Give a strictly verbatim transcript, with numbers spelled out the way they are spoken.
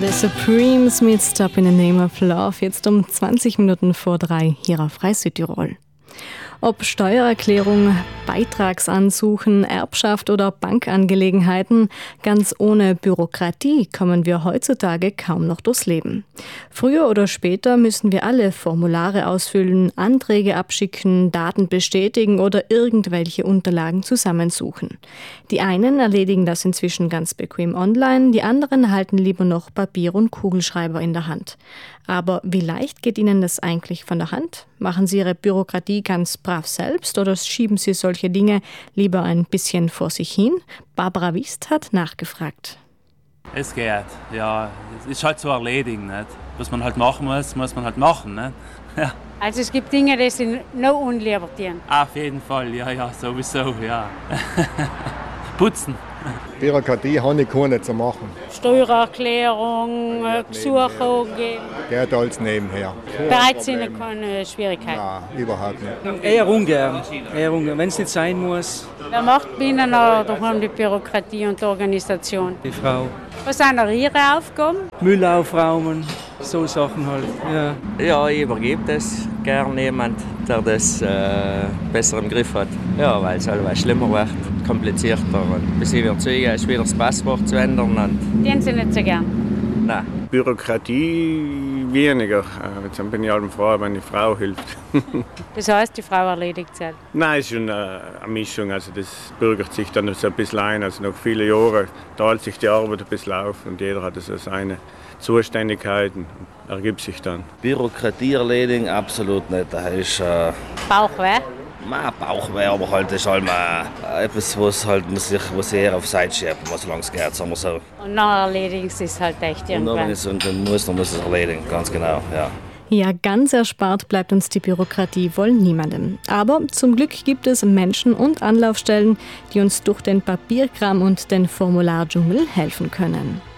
The Supremes mit Stop in the Name of Love, jetzt um zwanzig Minuten vor drei hier auf Frei Südtirol. Ob Steuererklärung, Beitragsansuchen, Erbschaft oder Bankangelegenheiten, ganz ohne Bürokratie kommen wir heutzutage kaum noch durchs Leben. Früher oder später müssen wir alle Formulare ausfüllen, Anträge abschicken, Daten bestätigen oder irgendwelche Unterlagen zusammensuchen. Die einen erledigen das inzwischen ganz bequem online, die anderen halten lieber noch Papier und Kugelschreiber in der Hand. Aber wie leicht geht Ihnen das eigentlich von der Hand? Machen Sie Ihre Bürokratie ganz brav selbst oder schieben Sie solche Dinge lieber ein bisschen vor sich hin? Barbara Wist hat nachgefragt. Es geht, ja. Es ist halt so erledigen, nicht? Was man halt machen muss, muss man halt machen. Nicht? Ja. Also es gibt Dinge, die sind noch unlibertieren. Auf jeden Fall, ja, ja, sowieso, ja. Putzen. Bürokratie habe ich keine zu machen. Steuererklärung, Gesuche geben. Geht alles nebenher. Bereit sind keine Schwierigkeiten. Nein, überhaupt nicht. Eher ungern, eher ungern, wenn es nicht sein muss. Wer macht binnen daheim die Bürokratie und die Organisation? Die Frau. Was sind noch Ihre Aufgaben? Müll aufräumen, so Sachen halt. Ja, ja ich übergebe das gern jemand, der das äh, besser im Griff hat. Ja, weil es halt schlimmer wird, komplizierter. Und bis ich wieder zeuge, ist wieder das Passwort zu ändern. Und den Sie nicht so gern? Nein. Bürokratie weniger. Jetzt bin ich halt froh, wenn die Frau hilft. Das heißt, die Frau erledigt es halt? Nein, es ist schon eine Mischung. Also das bürgert sich dann so ein bisschen ein. Also nach vielen Jahren teilt sich die Arbeit ein bisschen auf und jeder hat so seine Zuständigkeiten. Ergibt sich dann. Bürokratie erledigen absolut nicht. Das ist äh Bauchweh? Nein, Bauchweh, aber halt ist halt mal etwas, was halt muss ich, was ich eher auf die Seite schieben, was solange es geht, sagen wir so. Und dann erledigen sie es halt echt irgendwann. Und dann, wenn es dann muss, dann muss es erledigen, ganz genau, ja. Ja, ganz erspart bleibt uns die Bürokratie wohl niemandem. Aber zum Glück gibt es Menschen und Anlaufstellen, die uns durch den Papierkram und den Formulardschungel helfen können.